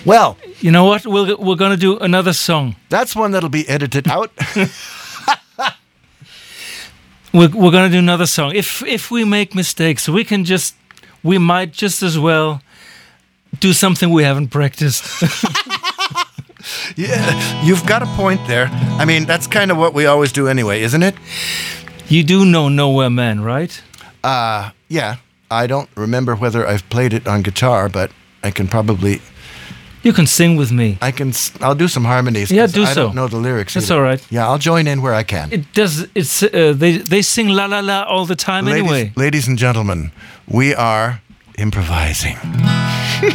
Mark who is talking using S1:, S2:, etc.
S1: Well,
S2: You know what? We're going to do another song.
S1: that's one that'll be edited out.
S2: We're going to do another song. If we make mistakes, we might just as well do something we haven't practiced.
S1: Yeah, you've got a point there. I mean, that's kind of what we always do anyway, isn't it?
S2: You do know Nowhere Man, right?
S1: Yeah. I don't remember whether I've played it on guitar, but I can probably...
S2: You can sing with me.
S1: I'll do some harmonies.
S2: Yeah,
S1: 'cause
S2: do
S1: I
S2: so.
S1: don't know the lyrics.
S2: That's
S1: either.
S2: all right.
S1: Yeah, I'll join in where I can.
S2: They sing la la la all the time anyway.
S1: Ladies and gentlemen, we are improvising.